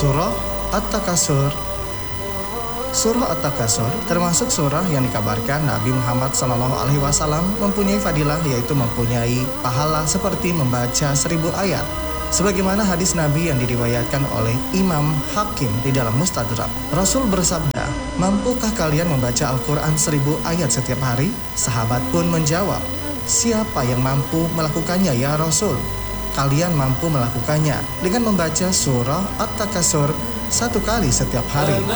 Surah At-Takasur. Surah At-Takasur termasuk surah yang dikabarkan Nabi Muhammad SAW mempunyai fadilah, yaitu mempunyai pahala seperti membaca 1000 ayat. Sebagaimana hadis Nabi yang diriwayatkan oleh Imam Hakim di dalam Mustadrak. Rasul bersabda, "Mampukah kalian membaca Al-Quran 1000 ayat setiap hari?" Sahabat pun menjawab, "Siapa yang mampu melakukannya ya Rasul?" Kalian mampu melakukannya dengan membaca surah At-Takasur 1 kali setiap hari.